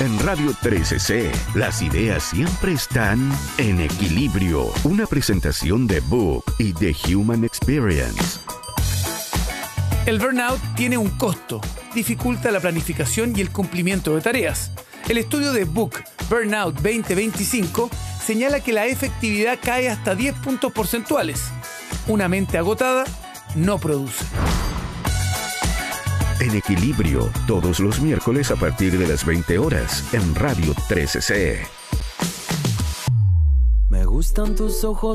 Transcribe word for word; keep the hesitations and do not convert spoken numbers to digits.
En Radio trece C, las ideas siempre están en equilibrio. Una presentación de Book y The Human Experience. El burnout tiene un costo, dificulta la planificación y el cumplimiento de tareas. El estudio de Book Burnout veinte veinticinco señala que la efectividad cae hasta diez puntos porcentuales. Una mente agotada no produce. En equilibrio, todos los miércoles a partir de las veinte horas en Radio trece C. Me gustan tus ojos.